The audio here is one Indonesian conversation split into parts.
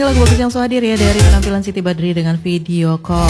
Lagu bagus yang hadir ya dari penampilan Siti Badri dengan video call.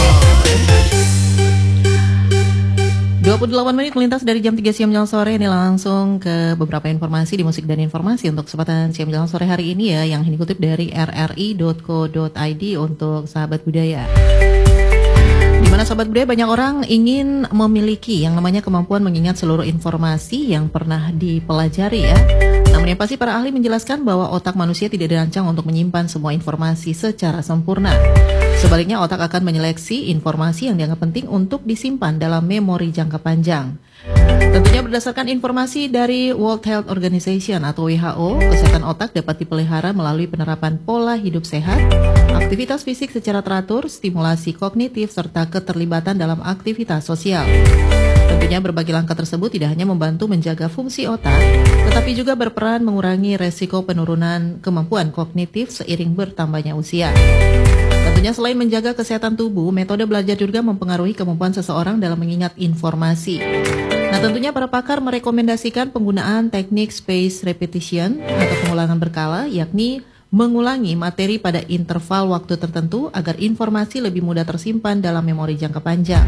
28 menit melintas dari jam 3 siang menjelang sore. Ini langsung ke beberapa informasi di musik dan informasi untuk kesempatan siang menjelang sore hari ini ya, yang dikutip dari rri.co.id untuk sahabat budaya. Di mana sahabat budaya banyak orang ingin memiliki yang namanya kemampuan mengingat seluruh informasi yang pernah dipelajari ya. Namun yang pasti para ahli menjelaskan bahwa otak manusia tidak dirancang untuk menyimpan semua informasi secara sempurna. Sebaliknya otak akan menyeleksi informasi yang dianggap penting untuk disimpan dalam memori jangka panjang. Tentunya berdasarkan informasi dari World Health Organization atau WHO, kesehatan otak dapat dipelihara melalui penerapan pola hidup sehat, aktivitas fisik secara teratur, stimulasi kognitif, serta keterlibatan dalam aktivitas sosial. Tentunya berbagai langkah tersebut tidak hanya membantu menjaga fungsi otak, tetapi juga berperan mengurangi resiko penurunan kemampuan kognitif seiring bertambahnya usia. Tentunya selain menjaga kesehatan tubuh, metode belajar juga mempengaruhi kemampuan seseorang dalam mengingat informasi. Nah, tentunya para pakar merekomendasikan penggunaan teknik spaced repetition atau pengulangan berkala, yakni mengulangi materi pada interval waktu tertentu agar informasi lebih mudah tersimpan dalam memori jangka panjang.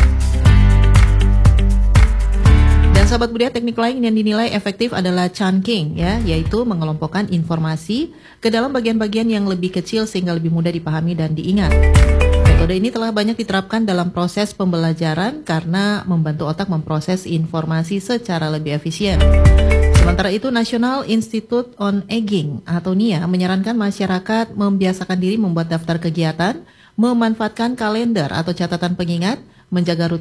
Dan sahabat budaya, teknik lain yang dinilai efektif adalah chunking ya, yaitu mengelompokkan informasi ke dalam bagian-bagian yang lebih kecil sehingga lebih mudah dipahami dan diingat. Metode ini telah banyak diterapkan dalam proses pembelajaran karena membantu otak memproses informasi secara lebih efisien. Sementara itu, National Institute on Aging atau NIA menyarankan masyarakat membiasakan diri membuat daftar kegiatan, memanfaatkan kalender atau catatan pengingat, menjaga rutinitas